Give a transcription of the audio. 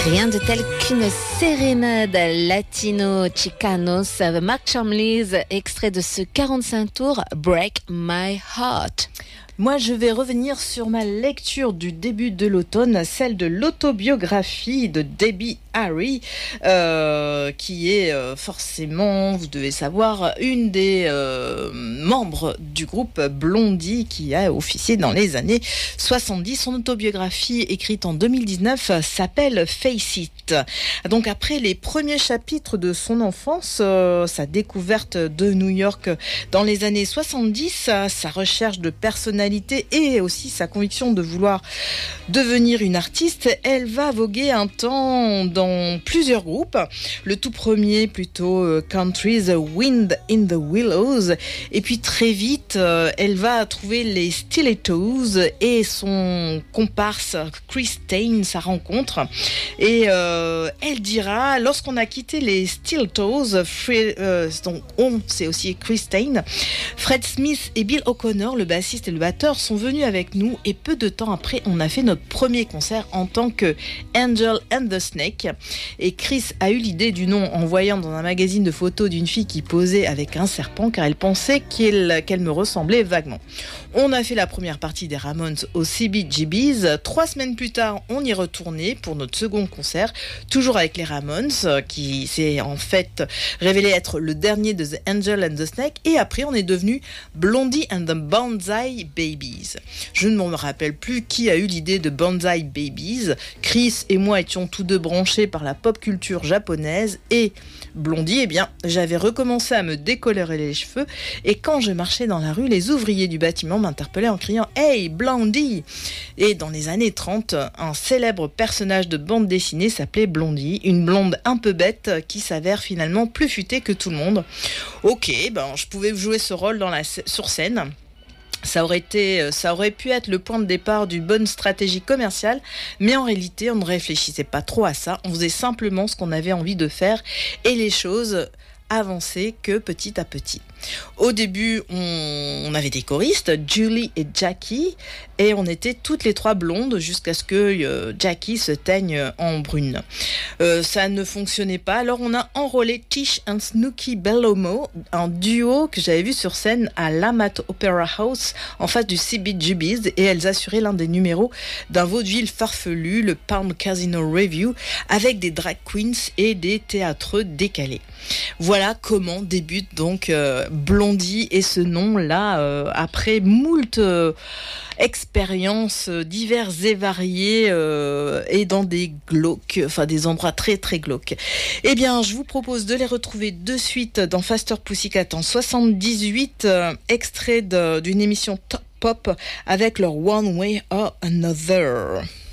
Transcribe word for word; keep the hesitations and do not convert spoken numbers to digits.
Rien de tel qu'une sérénade latino-chicanos. Mark Chumley's extrait de ce quarante-cinq tours, Break My Heart. Moi, je vais revenir sur ma lecture du début de l'automne, celle de l'autobiographie de Debbie Harry, euh, qui est euh, forcément, vous devez savoir, une des euh, membres du groupe Blondie qui a officié dans les années soixante-dix. Son autobiographie, écrite en deux mille dix-neuf, s'appelle Face It. Donc après les premiers chapitres de son enfance, euh, sa découverte de New York dans les années soixante-dix, sa recherche de personnalité et aussi sa conviction de vouloir devenir une artiste, elle va voguer un temps dans plusieurs groupes. Le tout premier plutôt euh, country, The Wind in the Willows, et puis très vite euh, elle va trouver les Stilettos et son comparse Chris Stein, sa rencontre, et euh, elle dira, lorsqu'on a quitté les Stilettos, Fred, euh, donc on, c'est aussi Chris Stein, Fred Smith et Bill O'Connor, le bassiste et le batteur, sont venus avec nous, et peu de temps après on a fait notre premier concert en tant que Angel and the Snake. Et Chris a eu l'idée du nom en voyant dans un magazine de photos d'une fille qui posait avec un serpent, car elle pensait qu'elle, qu'elle me ressemblait vaguement. On a fait la première partie des Ramones au C B G B's. Trois semaines plus tard, on y retournait pour notre second concert, toujours avec les Ramones, qui s'est en fait révélé être le dernier de The Angel and the Snake. Et après, on est devenu Blondie and the Banzai Babies. Je ne me rappelle plus qui a eu l'idée de Banzai Babies. Chris et moi étions tous deux branchés par la pop culture japonaise, et Blondie, eh bien, j'avais recommencé à me décolorer les cheveux, et quand je marchais dans la rue, les ouvriers du bâtiment m'interpellaient en criant « Hey, Blondie !» Et dans les années trente, un célèbre personnage de bande dessinée s'appelait Blondie, une blonde un peu bête qui s'avère finalement plus futée que tout le monde. Ok, ben, je pouvais jouer ce rôle dans la, sur scène. Ça aurait été, ça aurait pu être le point de départ d'une bonne stratégie commerciale, mais en réalité, on ne réfléchissait pas trop à ça. On faisait simplement ce qu'on avait envie de faire, et les choses avançaient que petit à petit. Au début, on, on avait des choristes, Julie et Jackie, et on était toutes les trois blondes jusqu'à ce que euh, Jackie se teigne en brune. Euh, ça ne fonctionnait pas, alors on a enrôlé Tish and Snooky Bellomo, un duo que j'avais vu sur scène à l'Amat Opera House en face du C B G B's, et elles assuraient l'un des numéros d'un vaudeville farfelu, le Pound Casino Review, avec des drag queens et des théâtreux décalés. Voilà comment débute donc euh, Blondie, et ce nom-là, euh, après moult euh, expériences euh, diverses et variées, euh, et dans des glauques, enfin des endroits très très glauques. Eh bien, je vous propose de les retrouver de suite dans Faster Pussycat en soixante-dix-huit, euh, extrait de, d'une émission Top Pop avec leur One Way or Another.